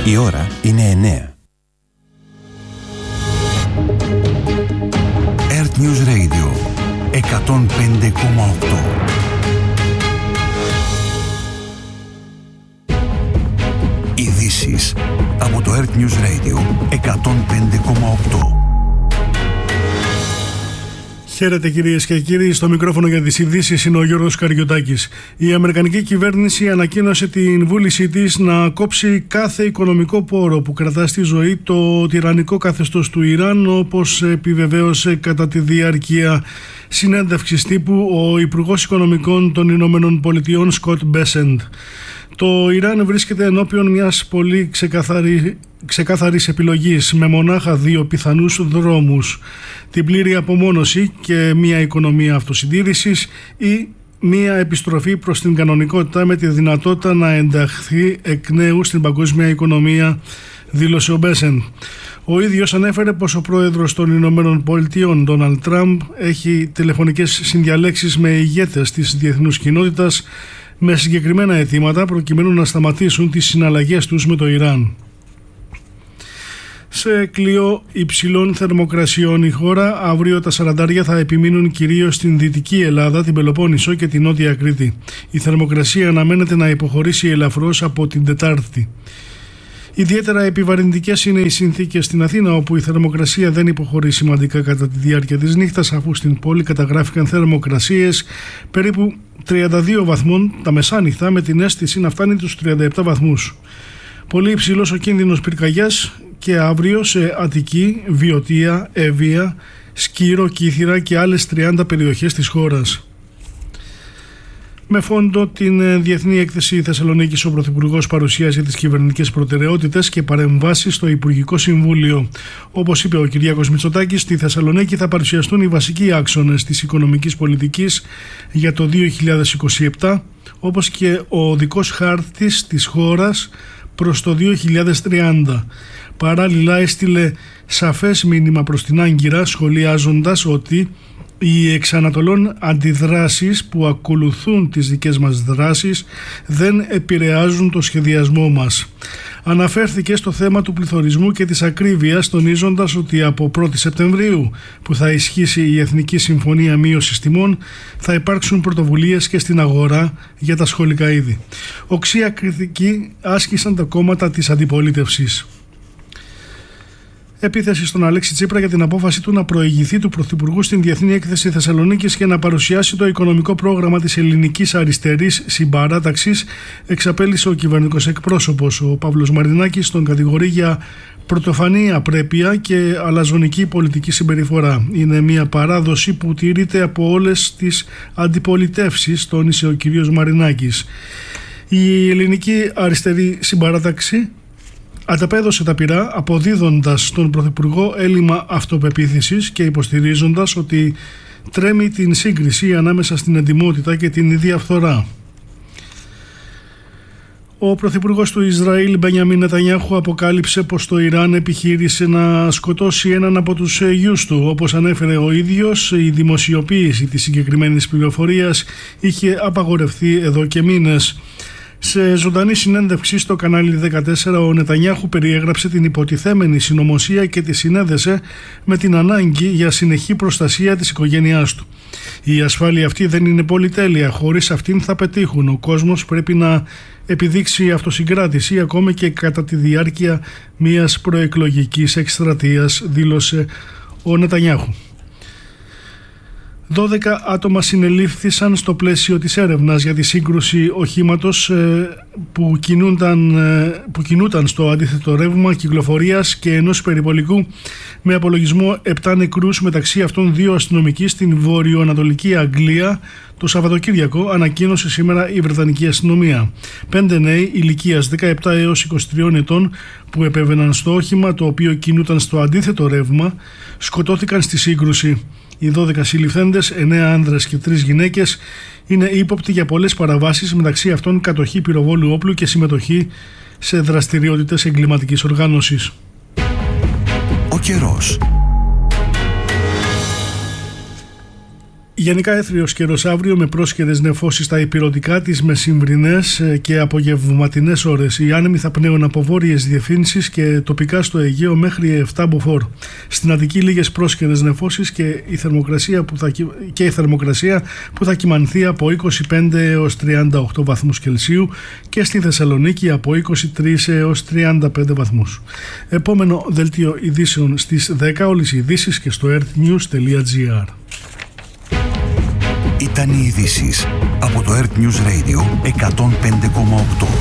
Η ώρα είναι 9. Earth News Radio 105,8. Ειδήσεις από το Earth News Radio 105,8. Χαίρετε κυρίες και κύριοι, στο μικρόφωνο για τις ειδήσεις είναι ο Γιώργος Καριωτάκης. Η Αμερικανική κυβέρνηση ανακοίνωσε την βούλησή της να κόψει κάθε οικονομικό πόρο που κρατά στη ζωή το τυραννικό καθεστώς του Ιράν, όπως επιβεβαίωσε κατά τη διάρκεια συνέντευξης τύπου ο Υπουργός Οικονομικών των Ηνωμένων Πολιτειών Σκοτ Μπέσεντ. Το Ιράν βρίσκεται ενώπιον μιας πολύ ξεκάθαρης επιλογής, με μονάχα δύο πιθανούς δρόμους: την πλήρη απομόνωση και μια οικονομία αυτοσυντήρησης, ή μια επιστροφή προς την κανονικότητα με τη δυνατότητα να ενταχθεί εκ νέου στην παγκόσμια οικονομία, δήλωσε ο Μπέσεντ. Ο ίδιος ανέφερε πως ο πρόεδρος των Ηνωμένων Πολιτειών, Ντόναλντ Τραμπ, έχει τηλεφωνικές συνδιαλέξεις με ηγέτες της διεθνούς κοινότητας με συγκεκριμένα αιτήματα προκειμένου να σταματήσουν τις συναλλαγές τους με το Ιράν. Σε κλειό υψηλών θερμοκρασιών η χώρα, αύριο τα σαραντάρια θα επιμείνουν κυρίως στην Δυτική Ελλάδα, την Πελοπόννησο και την Νότια Κρήτη. Η θερμοκρασία αναμένεται να υποχωρήσει ελαφρώς από την Τετάρτη. Ιδιαίτερα επιβαρυντικές είναι οι συνθήκες στην Αθήνα, όπου η θερμοκρασία δεν υποχωρεί σημαντικά κατά τη διάρκεια της νύχτας, αφού στην πόλη καταγράφηκαν θερμοκρασίες περίπου 32 βαθμών τα μεσάνυχτα, με την αίσθηση να φτάνει τους 37 βαθμούς. Πολύ υψηλός ο κίνδυνος πυρκαγιάς και αύριο σε Αττική, Βιωτία, Εύβοια, Σκύρο, Κύθυρα και άλλες 30 περιοχές της χώρας. Με φόντο την Διεθνή Έκθεση Θεσσαλονίκης, ο Πρωθυπουργός παρουσίασε τις κυβερνητικές προτεραιότητες και παρεμβάσεις στο Υπουργικό Συμβούλιο. Όπως είπε ο Κυριάκος Μητσοτάκης, στη Θεσσαλονίκη θα παρουσιαστούν οι βασικοί άξονες της οικονομικής πολιτικής για το 2027, όπως και ο οδικός χάρτης της χώρας προς το 2030. Παράλληλα έστειλε σαφές μήνυμα προς την Άγκυρα, σχολιάζοντας ότι οι εξανατολών αντιδράσεις που ακολουθούν τις δικές μας δράσεις δεν επηρεάζουν το σχεδιασμό μας. Αναφέρθηκε στο θέμα του πληθωρισμού και της ακρίβειας, τονίζοντας ότι από 1η Σεπτεμβρίου, που θα ισχύσει η Εθνική Συμφωνία Μείωσης Τιμών, θα υπάρξουν πρωτοβουλίες και στην αγορά για τα σχολικά είδη. Οξία κριτική άσκησαν τα κόμματα της αντιπολίτευσης. Επίθεση στον Αλέξη Τσίπρα για την απόφαση του να προηγηθεί του Πρωθυπουργού στην Διεθνή Έκθεση Θεσσαλονίκης και να παρουσιάσει το οικονομικό πρόγραμμα της ελληνικής αριστερής συμπαράταξης, εξαπέλυσε ο κυβερνητικός εκπρόσωπος. Ο Παύλος Μαρινάκης τον κατηγορεί για πρωτοφανή απρέπεια και αλαζονική πολιτική συμπεριφορά. Είναι μια παράδοση που τηρείται από όλες τις αντιπολιτεύσεις, τόνισε ο κ. Μαρινάκης. Η ελληνική αριστερή συμπαράταξη ανταπέδωσε τα πυρά, αποδίδοντας στον Πρωθυπουργό έλλειμμα αυτοπεποίθησης και υποστηρίζοντας ότι τρέμει την σύγκριση ανάμεσα στην εντιμότητα και την διαφθορά. Ο Πρωθυπουργός του Ισραήλ, Μπενιαμίν Νετανιάχου, αποκάλυψε πως το Ιράν επιχείρησε να σκοτώσει έναν από τους γιους του. Όπως ανέφερε ο ίδιος, η δημοσιοποίηση της συγκεκριμένης πληροφορίας είχε απαγορευτεί εδώ και μήνες. Σε ζωντανή συνέντευξη στο κανάλι 14, ο Νετανιάχου περιέγραψε την υποτιθέμενη συνωμοσία και τη συνέδεσε με την ανάγκη για συνεχή προστασία της οικογένειάς του. Η ασφάλεια αυτή δεν είναι πολυτέλεια, χωρίς αυτήν θα πετύχουν. Ο κόσμος πρέπει να επιδείξει αυτοσυγκράτηση ακόμη και κατά τη διάρκεια μιας προεκλογικής εκστρατείας, δήλωσε ο Νετανιάχου. 12 άτομα συνελήφθησαν στο πλαίσιο της έρευνας για τη σύγκρουση οχήματος που κινούταν στο αντίθετο ρεύμα κυκλοφορίας και ενός περιπολικού, με απολογισμό 7 νεκρούς, μεταξύ αυτών 2 αστυνομικοί, στην βορειοανατολική Αγγλία το Σαββατοκύριακο, ανακοίνωσε σήμερα η Βρετανική αστυνομία. 5 νέοι ηλικίας 17 έως 23 ετών που επέβαιναν στο όχημα, το οποίο κινούταν στο αντίθετο ρεύμα, σκοτώθηκαν στη σύγκρουση. Οι 12 συλληφθέντες, 9 άνδρες και 3 γυναίκες, είναι ύποπτοι για πολλές παραβάσεις, μεταξύ αυτών κατοχή πυροβόλου όπλου και συμμετοχή σε δραστηριότητες εγκληματικής οργάνωσης. Ο καιρός. Γενικά έθριος καιρός αύριο με πρόσχερες νεφώσεις στα ηπειρωτικά της μεσημβρινές και απογευματινές ώρες. Οι άνεμοι θα πνέουν από βόρειες διευθύνσεις και τοπικά στο Αιγαίο μέχρι 7 μποφόρ. Στην Αττική λίγες πρόσχερες νεφώσεις και η θερμοκρασία που θα κυμανθεί από 25 έως 38 βαθμούς Κελσίου και στη Θεσσαλονίκη από 23 έως 35 βαθμούς. Επόμενο δελτίο ειδήσεων στις 10, όλες οι ειδήσεις και στο earthnews.gr. Ήταν οι ειδήσεις από το Earth News Radio 105,8.